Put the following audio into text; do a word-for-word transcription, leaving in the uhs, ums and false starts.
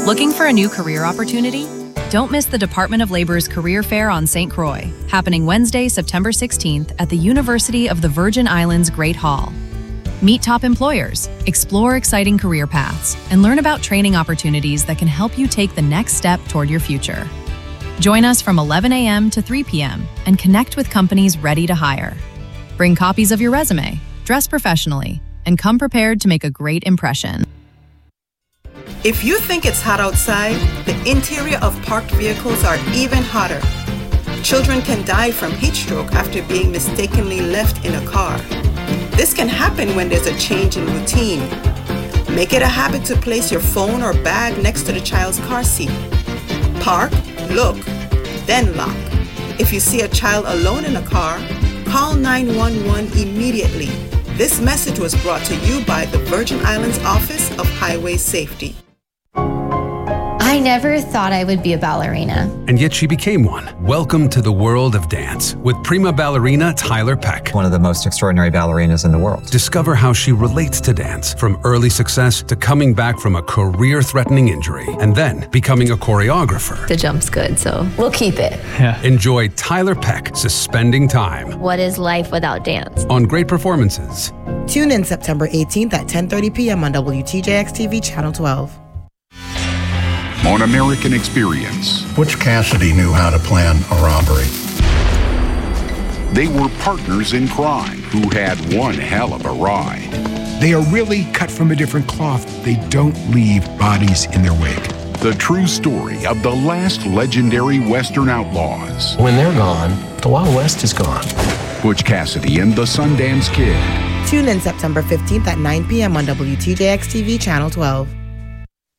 Looking for a new career opportunity? Don't miss the Department of Labor's Career Fair on Saint Croix, happening Wednesday, September sixteenth at the University of the Virgin Islands Great Hall. Meet top employers, explore exciting career paths, and learn about training opportunities that can help you take the next step toward your future. Join us from eleven a.m. to three p.m. and connect with companies ready to hire. Bring copies of your resume, dress professionally, and come prepared to make a great impression. If you think it's hot outside, the interior of parked vehicles are even hotter. Children can die from heat stroke after being mistakenly left in a car. This can happen when there's a change in routine. Make it a habit to place your phone or bag next to the child's car seat. Park, look, then lock. If you see a child alone in a car, call nine one one immediately. This message was brought to you by the Virgin Islands Office of Highway Safety. I never thought I would be a ballerina. And yet she became one. Welcome to the world of dance with prima ballerina Tyler Peck. One of the most extraordinary ballerinas in the world. Discover how she relates to dance, from early success to coming back from a career-threatening injury, and then becoming a choreographer. The jump's good, so we'll keep it. Yeah. Enjoy Tyler Peck, Suspending Time. What is life without dance? On Great Performances. Tune in September eighteenth at ten thirty p.m. on W T J X T V Channel twelve. On American Experience. Butch Cassidy knew how to plan a robbery. They were partners in crime who had one hell of a ride. They are really cut from a different cloth. They don't leave bodies in their wake. The true story of the last legendary Western outlaws. When they're gone, the Wild West is gone. Butch Cassidy and the Sundance Kid. Tune in September fifteenth at nine p.m. on W T J X T V Channel twelve.